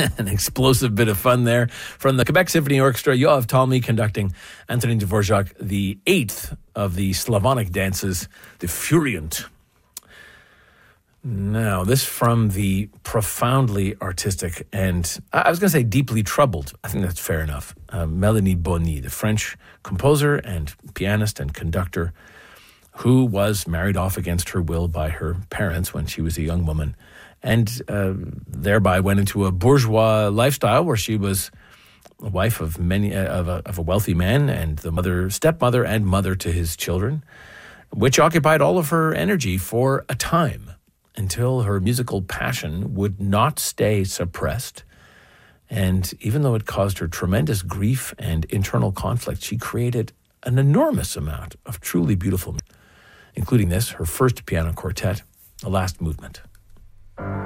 An explosive bit of fun there. From the Quebec Symphony Orchestra, Yoav Talmy conducting Antonin Dvorak, the 8th of the Slavonic dances, the Furient. Now, this from the profoundly artistic and, I was going to say deeply troubled, I think that's fair enough, Melanie Bonny, the French composer and pianist and conductor who was married off against her will by her parents when she was a young woman, and thereby went into a bourgeois lifestyle where she was the wife of a wealthy man and the stepmother and mother to his children, which occupied all of her energy for a time until her musical passion would not stay suppressed. And even though it caused her tremendous grief and internal conflict, she created an enormous amount of truly beautiful music, including this, her first piano quartet, the last movement.